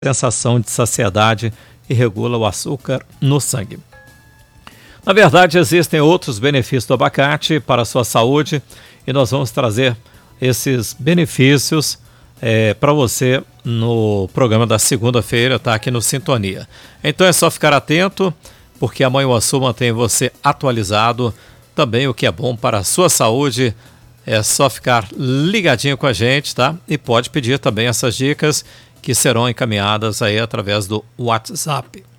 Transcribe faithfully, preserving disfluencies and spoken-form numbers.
sensação de saciedade e regula o açúcar no sangue. Na verdade, existem outros benefícios do abacate para a sua saúde e nós vamos trazer esses benefícios é, para você no programa da segunda-feira, tá? Aqui no Sintonia. Então é só ficar atento, porque a Manhuaçu mantém você atualizado. Também o que é bom para a sua saúde, é só ficar ligadinho com a gente, tá? E pode pedir também essas dicas que serão encaminhadas aí através do WhatsApp.